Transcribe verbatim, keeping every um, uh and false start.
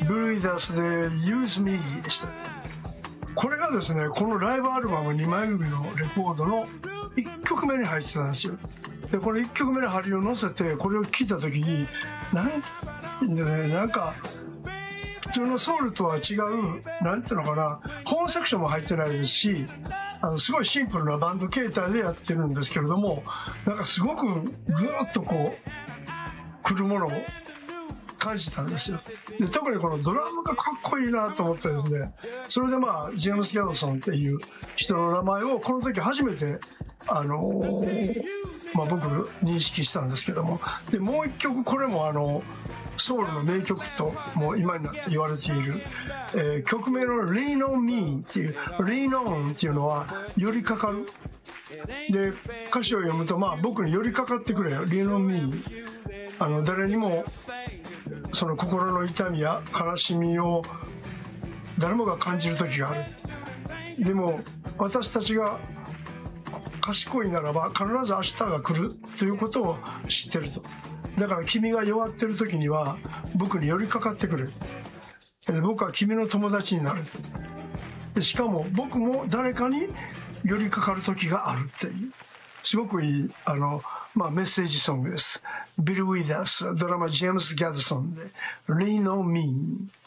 ブルーイダースで Use Me でした。これがですね、このライブアルバムにまい組のレコードのいっきょくめに入ってたんですよ。でこれいっきょくめの針を乗せてこれを聴いた時になんでね、なんか普通のソウルとは違う、なんていうのかな、ホーンセクションも入ってないですし、あのすごいシンプルなバンド形態でやってるんですけれども、なんかすごくぐーっとこう来るものを感じたんですよ。で特にこのドラムがかっこいいなと思ってですね、それでまあジェームス・ギャドソンっていう人の名前をこの時初めてあのー、まあ僕認識したんですけども、でもう一曲これもあのソウルの名曲ともう今になって言われている、えー、曲名の Lean on Me っていう Lean on っていうのは寄りかかるで、歌詞を読むとまあ僕に寄りかかってくれよ Lean on Me、 あの誰にもその心の痛みや悲しみを誰もが感じる時がある。でも私たちが賢いならば必ず明日が来るということを知ってると。だから君が弱ってる時には僕に寄りかかってくれ。僕は君の友達になる。でしかも僕も誰かに寄りかかる時があるっていうすごくいいあの、まあ、メッセージソングです。ビル・ウィダース、ドラマジェームス・ギャドソンで Lean on Me。